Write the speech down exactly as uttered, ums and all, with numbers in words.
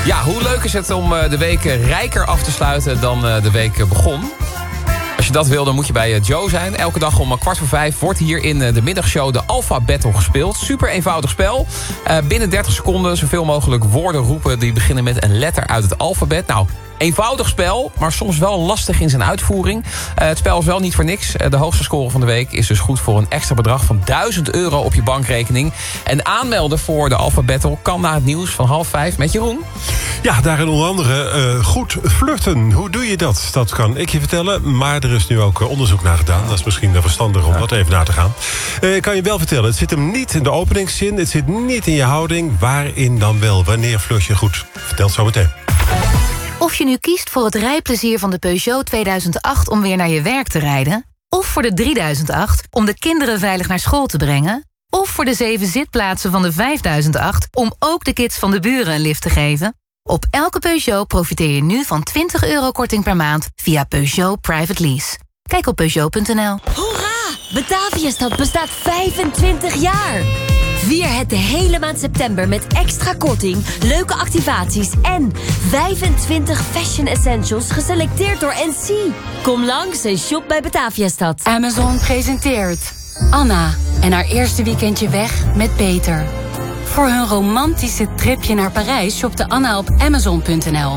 Ja, hoe leuk is het om de week rijker af te sluiten dan de week begon? Als je dat wil, dan moet je bij Joe zijn. Elke dag om kwart voor vijf wordt hier in de middagshow de Alpha Battle gespeeld. Super eenvoudig spel. Uh, binnen dertig seconden zoveel mogelijk woorden roepen die beginnen met een letter uit het alfabet. Nou, eenvoudig spel, maar soms wel lastig in zijn uitvoering. Uh, het spel is wel niet voor niks. Uh, de hoogste score van de week is dus goed voor een extra bedrag van duizend euro op je bankrekening. En aanmelden voor de Alpha Battle kan na het nieuws van half vijf met Jeroen. Ja, daarin onder andere uh, goed flirten. Hoe doe je dat? Dat kan ik je vertellen. Maar er is nu ook uh, onderzoek naar gedaan. Dat is misschien uh, verstandig om ja. dat even na te gaan. Uh, ik kan je wel vertellen, het zit hem niet in de openingszin. Het zit niet in je houding. Waarin dan wel? Wanneer flirt je goed? Vertel het zo meteen. Of je nu kiest voor het rijplezier van de Peugeot tweeduizend acht om weer naar je werk te rijden, of voor de drieduizend acht om de kinderen veilig naar school te brengen, of voor de zeven zitplaatsen van de vijfduizend acht om ook de kids van de buren een lift te geven. Op elke Peugeot profiteer je nu van twintig euro korting per maand via Peugeot Private Lease. Kijk op Peugeot punt n l. Hoera! Bataviastad bestaat vijfentwintig jaar! Vier het de hele maand september met extra korting, leuke activaties en vijfentwintig fashion essentials geselecteerd door N C. Kom langs en shop bij Bataviastad. Amazon presenteert Anna en haar eerste weekendje weg met Peter. Voor hun romantische tripje naar Parijs shopte Anna op Amazon punt n l.